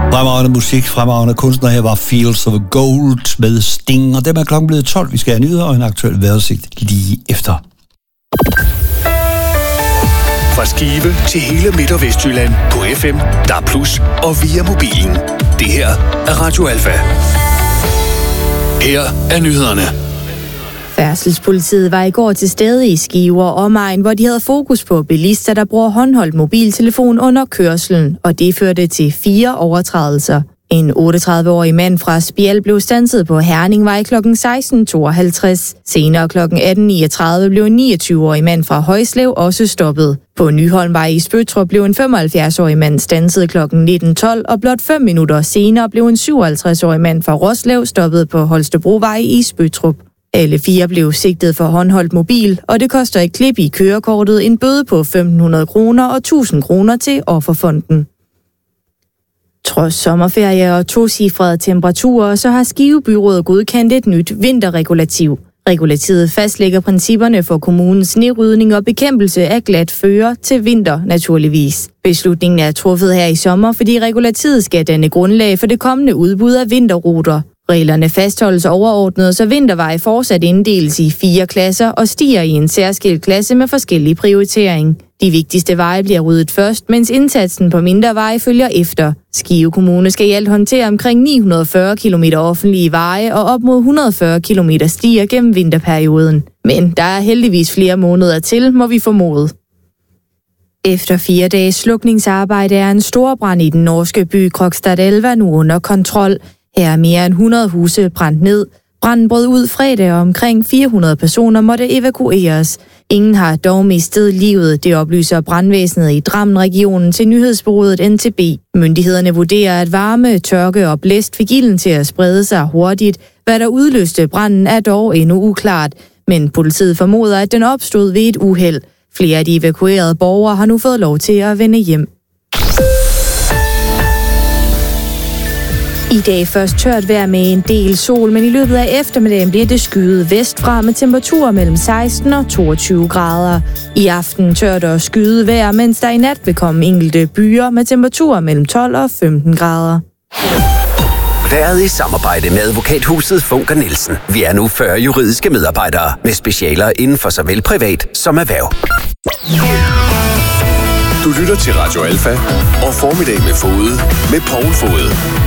Fremragende musik, fremragende kunstner. Her var Fields of Gold med Sting, og dem er klokken blevet 12. Vi skal have nyheder og en aktuel vejrudsigt lige efter. Fra Skive til hele Midt- og Vestjylland på FM, DAB+ og via mobilen. Det her er Radio Alfa. Her er nyhederne. Færdselspolitiet var i går til stede i Skive og omegn, hvor de havde fokus på bilister, der bruger håndholdt mobiltelefon under kørslen, og det førte til 4 overtrædelser. En 38-årig mand fra Spjald blev standset på Herningvej kl. 16.52. Senere kl. 18.39 blev en 29-årig mand fra Højslev også stoppet. På Nyholmvej i Spøttrup blev en 75-årig mand standset kl. 19.12, og blot 5 minutter senere blev en 57-årig mand fra Roslev stoppet på Holstebrovej i Spøttrup. Alle 4 blev sigtet for håndholdt mobil, og det koster et klip i kørekortet, en bøde på 1.500 kroner og 1.000 kroner til Offerfonden. Trods sommerferie og tocifrede temperaturer, så har Skive Byråd godkendt et nyt vinterregulativ. Regulativet fastlægger principperne for kommunens snerydning og bekæmpelse af glat føre til vinter, naturligvis. Beslutningen er truffet her i sommer, fordi regulativet skal danne grundlag for det kommende udbud af vinterruter. Reglerne fastholdes overordnet, så vintervej fortsat inddeles i 4 klasser og stiger i en særskilt klasse med forskellig prioritering. De vigtigste veje bliver ryddet først, mens indsatsen på mindre veje følger efter. Skive Kommune skal i alt håndtere omkring 940 km offentlige veje og op mod 140 km stier gennem vinterperioden. Men der er heldigvis flere måneder til, må vi formode. Efter 4 dages slukningsarbejde er en stor brand i den norske by Krokstadelva nu under kontrol. Her er mere end 100 huse brændt ned. Branden brød ud fredag, og omkring 400 personer måtte evakueres. Ingen har dog mistet livet, det oplyser brandvæsenet i Drammen-regionen til nyhedsbureauet NTB. Myndighederne vurderer, at varme, tørke og blæst fik ilden til at sprede sig hurtigt. Hvad der udløste branden er dog endnu uklart, men politiet formoder, at den opstod ved et uheld. Flere af de evakuerede borgere har nu fået lov til at vende hjem. I dag først tørt vejr med en del sol, men i løbet af eftermiddagen bliver det skyet vestfra med temperaturer mellem 16 og 22 grader. I aften tørt og skyet vejr, mens der i nat vil komme enkelte byer med temperaturer mellem 12 og 15 grader. Været i samarbejde med advokathuset Funker Nielsen. Vi er nu 40 juridiske medarbejdere med specialer inden for såvel privat som erhverv. Du lytter til Radio Alfa og Formiddag med Fode med Poul Fode.